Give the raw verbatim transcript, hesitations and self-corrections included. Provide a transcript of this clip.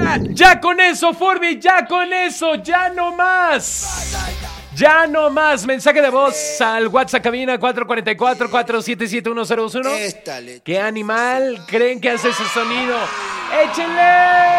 Ya con eso, Furby, ya con eso, ya no más. Ya no más. Mensaje de voz al WhatsApp cabina cuatro cuatro cuatro, cuatro siete siete, uno cero uno. ¿Qué animal creen que hace ese sonido? ¡Échenle!